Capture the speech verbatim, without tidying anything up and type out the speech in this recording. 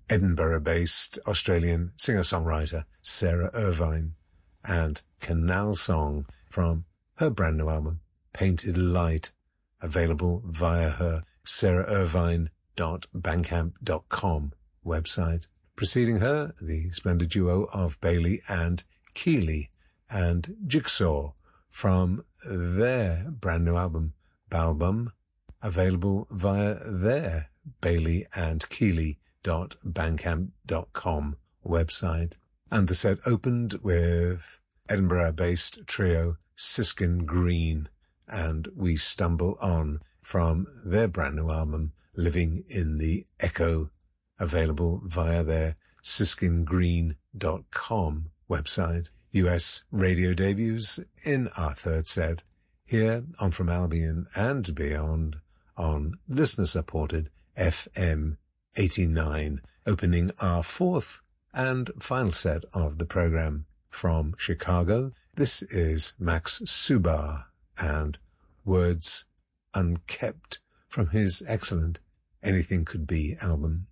Edinburgh-based Australian singer-songwriter Sarah Irvine, and Canal Song from her brand new album, Painted Light, available via her sarah irvine dot bandcamp dot com website. Preceding her, the splendid duo of Bailey and Keeley and Jigsaw from their brand new album, Balbum, available via their Bailey and Keeley dot bandcamp dot com website. And the set opened with Edinburgh-based trio Siskin Green and We Stumble On from their brand new album, Living in the Echo, available via their siskin green dot com website. U S radio debuts in our third set, here on From Albion and Beyond on listener-supported F M eighty-nine, opening our fourth and final set of the program. From Chicago, this is Max Subar and Words Unkept from his excellent Anything Could Be album.